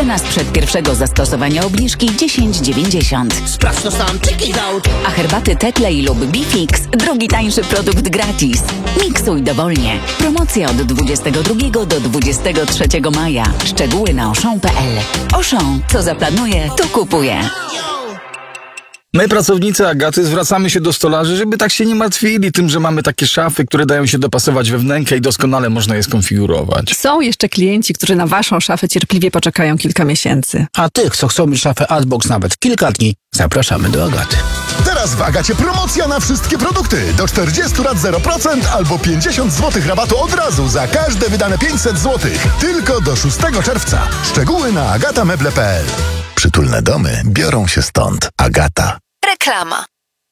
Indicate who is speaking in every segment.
Speaker 1: Cena sprzed pierwszego zastosowania obniżki 10,90.
Speaker 2: Sprawdź to sam, check it out.
Speaker 1: A herbaty Tetley lub Bifix drugi tańszy produkt gratis. Miksuj dowolnie. Promocja od 22 do 23 maja. Szczegóły na Auchan.pl. Auchan, co zaplanuje, to kupuje.
Speaker 3: My, pracownicy Agaty, zwracamy się do stolarzy, żeby tak się nie martwili tym, że mamy takie szafy, które dają się dopasować we wnękę i doskonale można je skonfigurować.
Speaker 4: Są jeszcze klienci, którzy na waszą szafę cierpliwie poczekają kilka miesięcy.
Speaker 2: A tych, co chcą mieć szafę Adbox nawet kilka dni, zapraszamy do Agaty.
Speaker 5: Teraz w Agacie promocja na wszystkie produkty. Do 40 lat 0% albo 50 zł rabatu od razu za każde wydane 500 zł. Tylko do 6 czerwca. Szczegóły na agatameble.pl. Przytulne domy biorą się stąd. Agata.
Speaker 1: Reklama.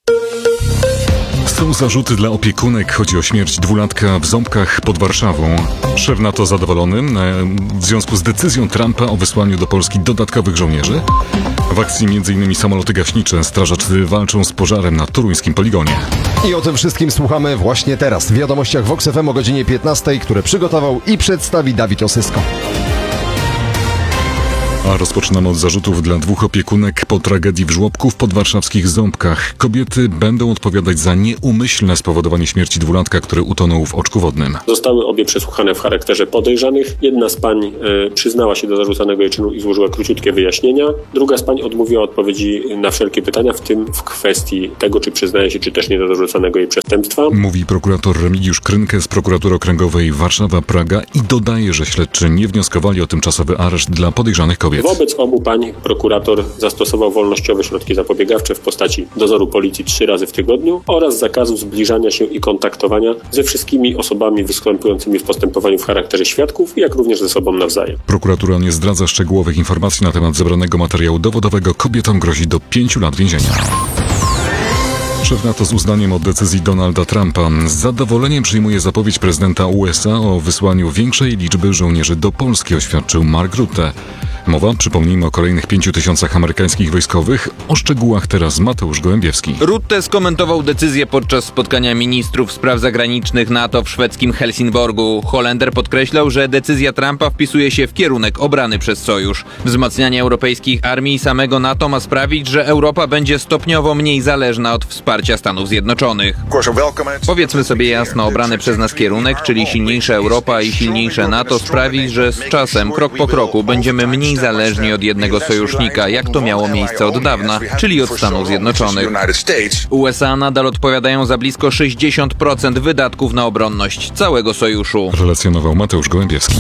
Speaker 6: Są zarzuty dla opiekunek. Chodzi o śmierć dwulatka w Ząbkach pod Warszawą. Szef NATO zadowolony w związku z decyzją Trumpa o wysłaniu do Polski dodatkowych żołnierzy. W akcji m.in. samoloty gaśnicze. Strażacy walczą z pożarem na toruńskim poligonie.
Speaker 7: I o tym wszystkim słuchamy właśnie teraz w wiadomościach Vox FM o godzinie 15, które przygotował i przedstawi Dawid Osysko.
Speaker 6: A rozpoczynamy od zarzutów dla 2 opiekunek po tragedii w żłobku w podwarszawskich Ząbkach. Kobiety będą odpowiadać za nieumyślne spowodowanie śmierci dwulatka, który utonął w oczku wodnym.
Speaker 8: Zostały obie przesłuchane w charakterze podejrzanych. Jedna z pań przyznała się do zarzucanego jej czynu i złożyła króciutkie wyjaśnienia. Druga z pań odmówiła odpowiedzi na wszelkie pytania, w tym w kwestii tego, czy przyznaje się, czy też nie do zarzucanego jej przestępstwa. Mówi
Speaker 6: prokurator Remigiusz Krynkę z prokuratury okręgowej Warszawa-Praga i dodaje, że śledczy nie wnioskowali o tymczasowy areszt dla podejrzanych kobiet.
Speaker 8: Wobec obu pań prokurator zastosował wolnościowe środki zapobiegawcze w postaci dozoru policji 3 razy w tygodniu oraz zakazu zbliżania się i kontaktowania ze wszystkimi osobami występującymi w postępowaniu w charakterze świadków, jak również ze sobą nawzajem.
Speaker 6: Prokuratura nie zdradza szczegółowych informacji na temat zebranego materiału dowodowego. Kobietom grozi do 5 lat więzienia. Szef NATO z uznaniem od decyzji Donalda Trumpa. Z zadowoleniem przyjmuje zapowiedź prezydenta USA o wysłaniu większej liczby żołnierzy do Polski, oświadczył Mark Rutte. Mowa, przypomnijmy, o kolejnych 5000 amerykańskich wojskowych. O szczegółach teraz Mateusz Gołębiewski.
Speaker 9: Rutte skomentował decyzję podczas spotkania ministrów spraw zagranicznych NATO w szwedzkim Helsingborgu. Holender podkreślał, że decyzja Trumpa wpisuje się w kierunek obrany przez sojusz. Wzmacnianie europejskich armii i samego NATO ma sprawić, że Europa będzie stopniowo mniej zależna od wsparcia Stanów Zjednoczonych. Powiedzmy sobie jasno, obrany przez nas kierunek, czyli silniejsza Europa i silniejsze NATO, sprawi, że z czasem, krok po kroku, będziemy mniej zależni od jednego sojusznika, jak to miało miejsce od dawna, czyli od Stanów Zjednoczonych. USA nadal odpowiadają za blisko 60% wydatków na obronność całego sojuszu.
Speaker 6: Relacjonował Mateusz Gołębiewski.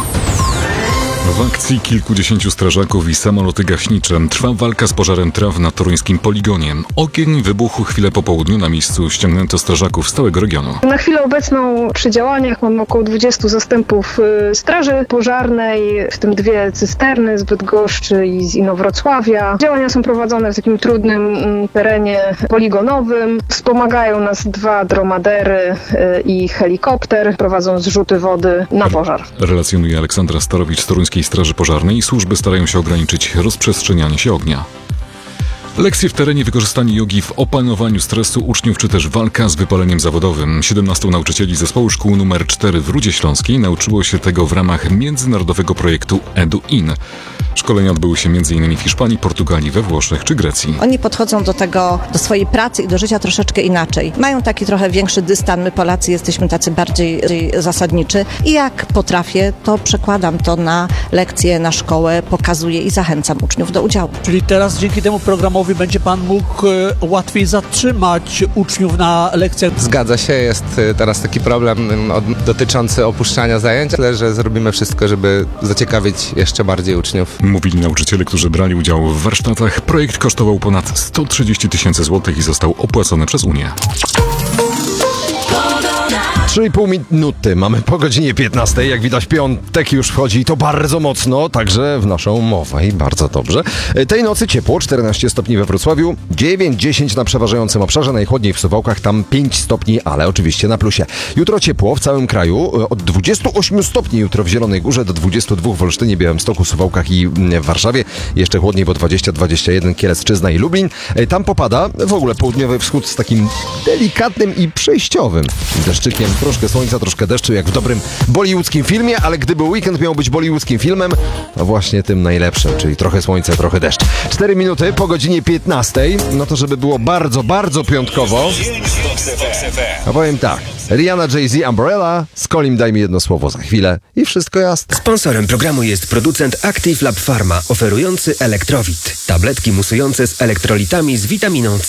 Speaker 6: W akcji kilkudziesięciu strażaków i samoloty gaśnicze trwa walka z pożarem traw na toruńskim poligonie. Ogień wybuchł chwilę po południu. Na miejscu ściągnięto strażaków z całego regionu.
Speaker 10: Na chwilę obecną przy działaniach mamy około 20 zastępów straży pożarnej, w tym 2 cysterny z Bydgoszczy i z Inowrocławia. Działania są prowadzone w takim trudnym terenie poligonowym. Wspomagają nas 2 dromadery i helikopter. Prowadzą zrzuty wody na pożar.
Speaker 6: Relacjonuje Aleksandra Starowicz z Toruńskiej Straży Pożarnej. Służby starają się ograniczyć rozprzestrzenianie się ognia. Lekcje w terenie, wykorzystanie jogi w opanowaniu stresu uczniów, czy też walka z wypaleniem zawodowym. 17 nauczycieli zespołu szkół nr 4 w Rudzie Śląskiej nauczyło się tego w ramach międzynarodowego projektu EduIn. Szkolenia odbyły się m.in. w Hiszpanii, Portugalii, we Włoszech czy Grecji.
Speaker 11: Oni podchodzą do tego, do swojej pracy i do życia troszeczkę inaczej. Mają taki trochę większy dystans. My Polacy jesteśmy tacy bardziej zasadniczy i jak potrafię, to przekładam to na lekcje, na szkołę, pokazuję i zachęcam uczniów do udziału.
Speaker 12: Czyli teraz dzięki temu programowi będzie pan mógł łatwiej zatrzymać uczniów na lekcjach?
Speaker 13: Zgadza się, jest teraz taki problem dotyczący opuszczania zajęć, ale że zrobimy wszystko, żeby zaciekawić jeszcze bardziej uczniów.
Speaker 6: Mówili nauczyciele, którzy brali udział w warsztatach. Projekt kosztował ponad 130 000 złotych i został opłacony przez Unię.
Speaker 7: 3,5 minuty mamy po godzinie 15. Jak widać, piątek już wchodzi i to bardzo mocno, także w naszą mowę i bardzo dobrze. Tej nocy ciepło, 14 stopni we Wrocławiu, 9-10 na przeważającym obszarze, najchłodniej w Suwałkach, tam 5 stopni, ale oczywiście na plusie. Jutro ciepło w całym kraju, od 28 stopni jutro w Zielonej Górze do 22 w Olsztynie, Białymstoku, Suwałkach i w Warszawie. Jeszcze chłodniej, bo 20-21 Kielecczyzna i Lublin. Tam popada w ogóle południowy wschód z takim delikatnym i przejściowym deszczykiem. troszkę słońca, troszkę deszczu, jak w dobrym bollywoodzkim filmie, ale gdyby weekend miał być bollywoodzkim filmem, to właśnie tym najlepszym, czyli trochę słońca, trochę deszcz. 4 minuty po godzinie 15, no to żeby było bardzo, bardzo piątkowo, a powiem tak, Rihanna, Jay-Z, Umbrella, z Kolim daj mi jedno słowo za chwilę i wszystko jasne.
Speaker 14: Sponsorem programu jest producent Active Lab Pharma, oferujący Elektrowit. Tabletki musujące z elektrolitami z witaminą C.